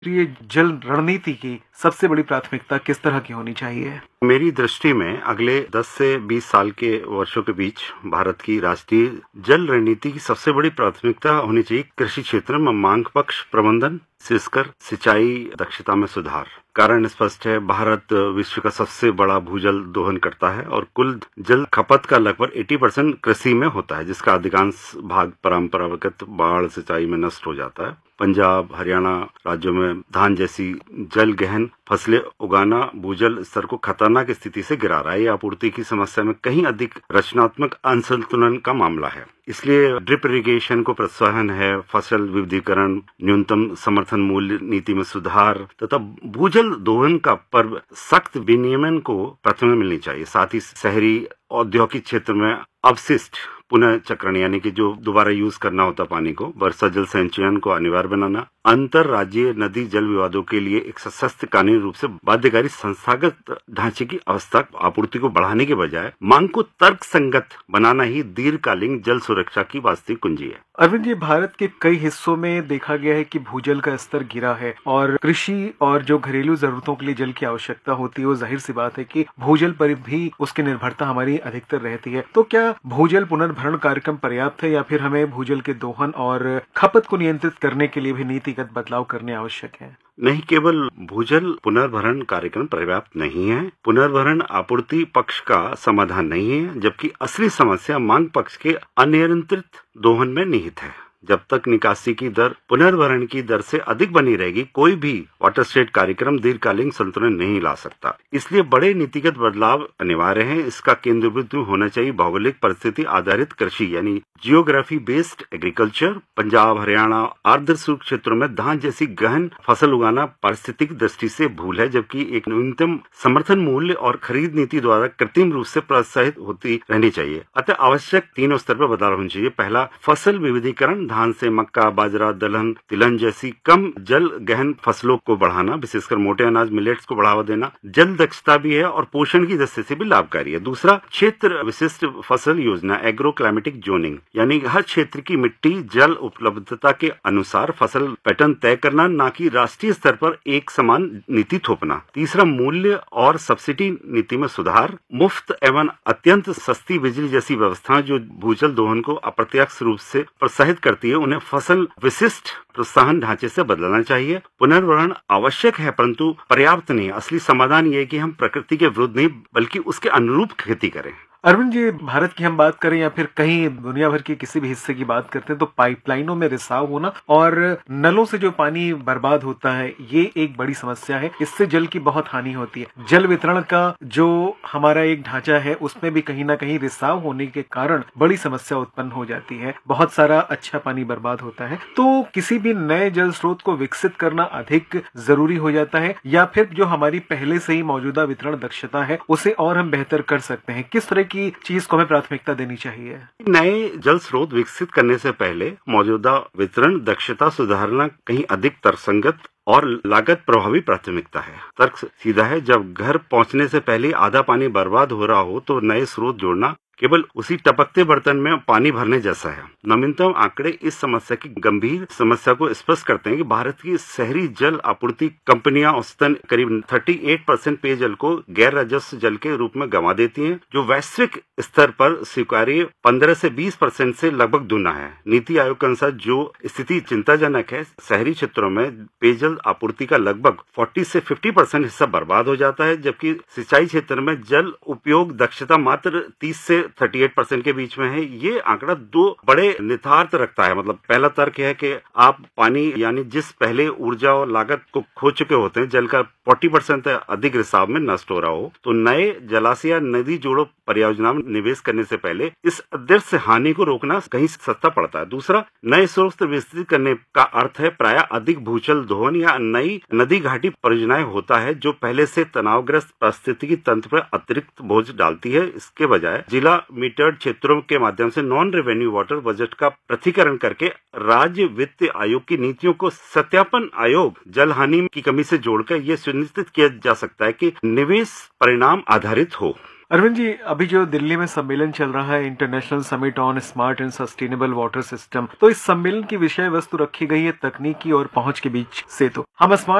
ये जल रणनीति की सबसे बड़ी प्राथमिकता किस तरह की होनी चाहिए? मेरी दृष्टि में अगले 10 से 20 साल के वर्षों के बीच भारत की राष्ट्रीय जल रणनीति की सबसे बड़ी प्राथमिकता होनी चाहिए कृषि क्षेत्र में मांग पक्ष प्रबंधन, विशेषकर सिंचाई दक्षता में सुधार। कारण स्पष्ट है, भारत विश्व का सबसे बड़ा भूजल दोहन करता है और कुल जल खपत का लगभग 80% कृषि में होता है, जिसका अधिकांश भाग परंपरागत बाढ़ सिंचाई में नष्ट हो जाता है। पंजाब, हरियाणा राज्यों में धान जैसी जल गहन फसलें उगाना भूजल स्तर को खतरनाक स्थिति से गिरा रहा है। यह आपूर्ति की समस्या में कहीं अधिक रचनात्मक असंतुलन का मामला है। इसलिए ड्रिप इरिगेशन को प्रोत्साहन है, फसल विविधीकरण, न्यूनतम समर्थन मूल्य नीति में सुधार तथा भूजल दोहन का पर सख्त विनियमन को प्राथमिकता मिलनी चाहिए। साथ ही शहरी औद्योगिक क्षेत्र में अपशिष्ट पुनः चक्रण यानी कि जो दोबारा यूज करना होता पानी को, वर्षा जल संचयन को अनिवार्य बनाना, अंतर राज्य नदी जल विवादों के लिए एक सशक्त कानूनी रूप से बाध्यकारी संस्थागत ढांचे की अवस्था आपूर्ति को बढ़ाने के बजाय मांग को तर्कसंगत बनाना ही दीर्घकालीन जल सुरक्षा की वास्तविक कुंजी है। अरविंद जी, भारत के कई हिस्सों में देखा गया है कि भूजल का स्तर गिरा है और कृषि और जो घरेलू जरूरतों के लिए जल की आवश्यकता होती है, वो जाहिर सी बात है कि भूजल पर भी उसकी निर्भरता हमारी अधिकतर रहती है। तो क्या भूजल पुनर्भरण कार्यक्रम पर्याप्त है या फिर हमें भूजल के दोहन और खपत को नियंत्रित करने के लिए भी नीतिगत बदलाव करने आवश्यक है? नहीं, केवल भूजल पुनर्भरण कार्यक्रम पर्याप्त नहीं है। पुनर्भरण आपूर्ति पक्ष का समाधान नहीं है, जबकि असली समस्या मांग पक्ष के अनियंत्रित दोहन में निहित है। जब तक निकासी की दर पुनर्भरण की दर से अधिक बनी रहेगी, कोई भी वाटरशेड कार्यक्रम दीर्घकालीन संतुलन नहीं ला सकता। इसलिए बड़े नीतिगत बदलाव अनिवार्य हैं। इसका केंद्र बिंदु होना चाहिए भौगोलिक परिस्थिति आधारित कृषि यानी geography based agriculture. Punjab, Haryana अर्ध शुष्क क्षेत्रों में धान जैसी गहन फसल उगाना पारिस्थितिक दृष्टि से भूल है, जबकि एक न्यूनतम समर्थन मूल्य और खरीद नीति द्वारा कृत्रिम रूप से प्रोत्साहित होती रहनी चाहिए। अतः आवश्यक तीनों स्तर पर बदलाव होना चाहिए। पहला, फसल विविधीकरण, धान से मक्का, बाजरा, दलहन, तिलहन जैसी कम जल गहन फसलों को बढ़ाना, विशेषकर मोटे अनाज मिलेट्स को बढ़ावा देना जल दक्षता भी है और पोषण की दृष्टि से भी लाभकारी है। दूसरा, क्षेत्र विशिष्ट फसल योजना एग्रो क्लाइमेटिक जोनिंग यानी हर क्षेत्र की मिट्टी जल उपलब्धता के अनुसार फसल पैटर्न तय करना, ना कि राष्ट्रीय स्तर पर एक समान नीति थोपना। तीसरा, मूल्य और सब्सिडी नीति में सुधार, मुफ्त एवं अत्यंत सस्ती बिजली जैसी व्यवस्थाएं जो भूजल दोहन को अप्रत्यक्ष रूप से प्रोत्साहित करती है, उन्हें फसल विशिष्ट प्रोत्साहन ढांचे से बदलना चाहिए। पुनर्भरण आवश्यक है परंतु पर्याप्त नहीं। असली समाधान ये है कि हम प्रकृति के विरुद्ध नहीं बल्कि उसके अनुरूप खेती करें। अरविंद जी, भारत की हम बात करें या फिर कहीं दुनिया भर के किसी भी हिस्से की बात करते हैं तो पाइपलाइनों में रिसाव होना और नलों से जो पानी बर्बाद होता है, ये एक बड़ी समस्या है। इससे जल की बहुत हानि होती है। जल वितरण का जो हमारा एक ढांचा है, उसमें भी कहीं ना कहीं रिसाव होने के कारण बड़ी समस्या उत्पन्न हो जाती है। बहुत सारा अच्छा पानी बर्बाद होता है। तो किसी भी नए जल स्रोत को विकसित करना अधिक जरूरी हो जाता है या फिर जो हमारी पहले से ही मौजूदा वितरण दक्षता है, उसे और हम बेहतर कर सकते हैं? किस तरह की चीज को हमें प्राथमिकता देनी चाहिए? नए जल स्रोत विकसित करने से पहले मौजूदा वितरण दक्षता सुधारना कहीं अधिक तर्कसंगत और लागत प्रभावी प्राथमिकता है। तर्क सीधा है, जब घर पहुंचने से पहले आधा पानी बर्बाद हो रहा हो तो नए स्रोत जोड़ना केवल उसी टपकते बर्तन में पानी भरने जैसा है। नवीनतम आंकड़े इस समस्या की गंभीर समस्या को स्पष्ट करते हैं कि भारत की शहरी जल आपूर्ति कंपनियां औसतन करीब 38% पेयजल को गैर राजस्व जल के रूप में गंवा देती हैं, जो वैश्विक स्तर पर स्वीकार्य 15 से 20% से लगभग दुगना है। नीति आयोग के अनुसार जो स्थिति चिंताजनक है, शहरी क्षेत्रों में पेयजल आपूर्ति का लगभग 40 से 50% हिस्सा बर्बाद हो जाता है, जबकि सिंचाई क्षेत्र में जल उपयोग दक्षता मात्र 30 से 38% के बीच में है। ये आंकड़ा दो बड़े निहितार्थ रखता है। मतलब पहला तर्क है कि आप पानी यानी जिस पहले ऊर्जा और लागत को खो चुके होते हैं, जल का 40% अधिक रिसाव में नष्ट हो रहा हो, तो नए जलाशय या नदी जोड़ो परियोजना में निवेश करने से पहले इस अदृश्य हानि को रोकना कहीं सस्ता पड़ता है। दूसरा, नए स्रोत विकसित करने का अर्थ है प्राय अधिक भूजल दोहन या नई नदी घाटी परियोजनाएं होता है, जो पहले से तनावग्रस्त पारिस्थितिकी तंत्र पर अतिरिक्त बोझ डालती है। इसके बजाय जिला मीटर्ड क्षेत्रों के माध्यम से नॉन रेवेन्यू वाटर बजट का पृथकीकरण करके राज्य वित्त आयोग की नीतियों को सत्यापन आयोग जल हानि की कमी से जोड़कर यह सुनिश्चित किया जा सकता है कि निवेश परिणाम आधारित हो। अरविंद जी, अभी जो दिल्ली में सम्मेलन चल रहा है, international summit on smart and sustainable water system, तो इस सम्मेलन की विषय वस्तु रखी गई है तकनीकी और पहुंच के बीच सेतु। हम स्मार्ट